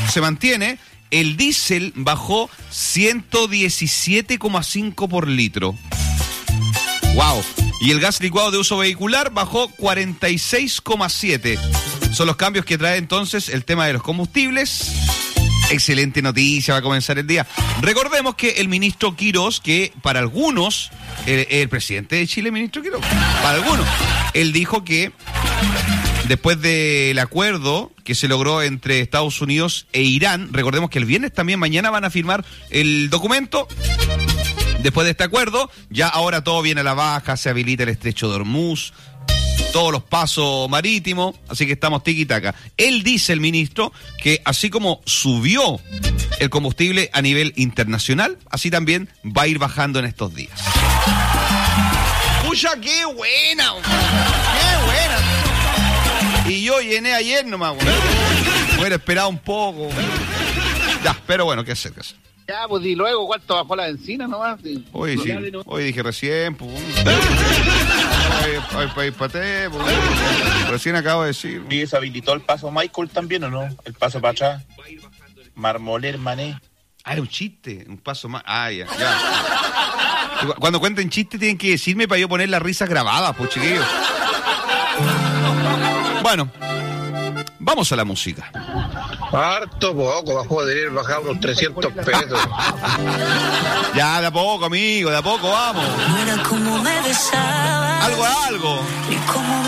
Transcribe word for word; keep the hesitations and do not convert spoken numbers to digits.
se mantiene. El diésel bajó ciento diecisiete coma cinco por litro. ¡Wow! Y el gas licuado de uso vehicular bajó cuarenta y seis coma siete. Son los cambios que trae entonces el tema de los combustibles. Excelente noticia, va a comenzar el día. Recordemos que el ministro Quirós, que para algunos, el, el presidente de Chile, ministro Quirós, para algunos, él dijo que después del acuerdo que se logró entre Estados Unidos e Irán, recordemos que el viernes también, mañana van a firmar el documento. Después de este acuerdo, ya ahora todo viene a la baja, se habilita el estrecho de Hormuz, todos los pasos marítimos, así que estamos tiki-taka. Él dice, el ministro, que así como subió el combustible a nivel internacional, así también va a ir bajando en estos días. ¡Pucha, qué buena! ¡Qué buena! Y yo llené ayer nomás, güey. Me hubiera esperado un poco. Ya, pero bueno, ¿qué hacer? ¿Qué hacer? Ya, pues y luego, ¿cuánto bajó la benzina nomás? Sí. Hoy sí, hoy dije recién, pues. Ay, pate, pues. Recién acabo de decir. ¿Y deshabilitó el paso Michael también o no? El paso para atrás. Marmoler Mané. Ah, es un chiste, un paso más. Ah, ya, ya. Cuando cuenten chistes tienen que decirme para yo poner las risas grabadas, pues, chiquillos. Bueno, vamos a la música. Harto poco, bajó a tener bajar unos trescientos pesos. Ya, de a poco, amigo, de a poco, vamos. No era como me besaba. Algo a algo. Y como